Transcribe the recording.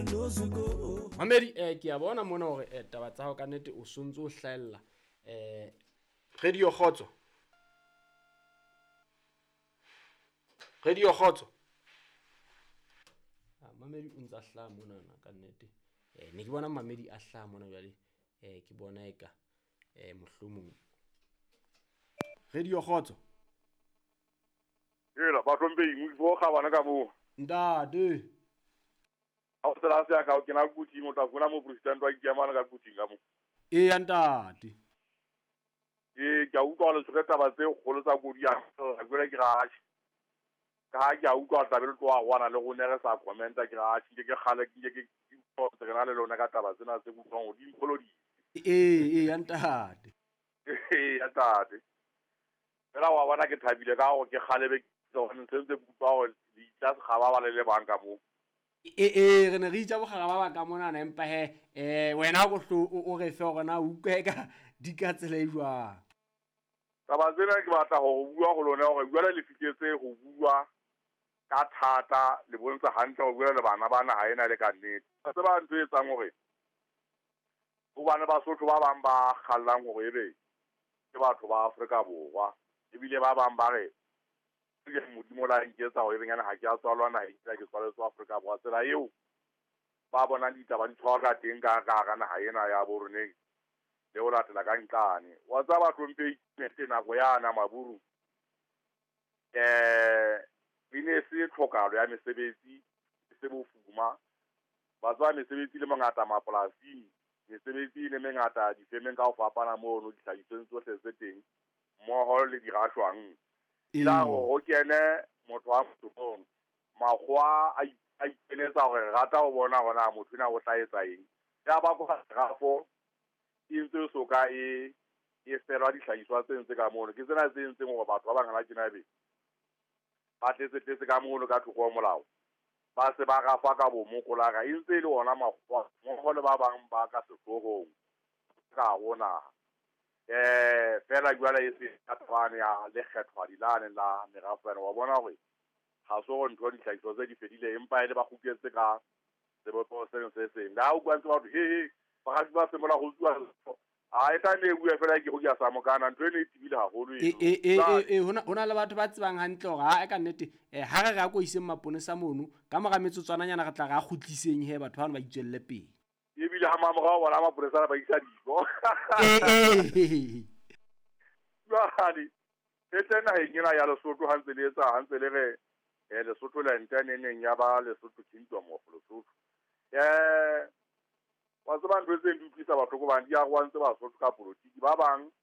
Mamedi ke a bona mona hore taba tsa hao ka nnete o sontso o hlahella Radio Kgotso Mamedi o ntsa hlaha mona na ka nnete ne ke bona Mamedi a hlaha mona jwale ke bona eka mohlomong Radio Kgotso Ela ba tlombe ing go ga bana ka mo ntate a o tsela se ka o kena kuti mo ta bona mo president wa ikemana ka kuti nga mo ya ntate ke a utlwa le tshwetsa ba tse go le tsa kodi ya a gole ke gashi ka ke a utlwa tla be le tloa gwana le go nere sa commenta ke gashi ke gale ke go tsena le lona ka taba tsena tse go tsong di mkolodi ya ntate ya tate fela wa bona ke thabile ka go ke gale be tsone tse go go di tla se ga ba le banka mo re ne re itse bogara ba ba ka mona na empa wena go o re fe gona o utlwe ka di ka tsela e jwang taba tsena ke batla go bua go lona gore bua le fiketse go bua ka thata le bontsha hantle go bua le bana bana ha ena le ka nnete se ba ntse etsang gore go bana ba sotho ba bang ba kgallang gore ebe ke batho ba Afrika Borwa ebile ba bang ba re ke modimo la nketsa go ebengana ha ke a tswalwa na ke tswaletswe Afrika Borwa tsela eo ba bona ditaba di tshwara teng ka na ha ena ya borone le o latela ka ntlane wa tsa ba tlompe nete nako yana maburu ine se tlhokalo ya mesebetsi se bofuma ba tswa mesebetsi le mangata mapolasing mesebetsi le mengata difemeng ka go fapana mo no dihlahisweng tsohle tse teng mmoho le dirashwang ila go kene motho wa motho magwa a ipenetsa gore rata o bona gona motho na go tlaetsa eng ya ba go rafo intse soka e felwa dihlahiswa tse ntse ka mono ke tsena tse ntse go batho ba bangala ke nabe ba tletse ka mono ka thoko molao ba se ba gafa ka bomokola ga intse le ona magwa mo le ba bang ba ka setlogong ka bona fela jwale e se katlwane ya le kgethwa dilane la merafana wa bona gore ga so go ntho ditlhagiso tse di fedile empa ile ba guketse ka sebotlo se seng la o kwantse batho ba ga ba semola go tswa a eta ne bua fela ke go ya sa mokana ntho ene e tibile haholo hona le batho ba tsebang hantle gore ha ka nnete ha re ga go iseng maponesa mono ka moga metsotswana nyana re tla ga gutliseng batho bana ba itswelle pele ebile ha mamora wa la maponesa ba isa dibo jwale tena e nyela ya Lesotho hantse le etsa hantse le re Lesotho la nteneng ya ba Lesotho kingdom of Lesotho wa tseba ntwe tse di tlisa batho go bang di a go ntse ba Sotho ka politiki ba bang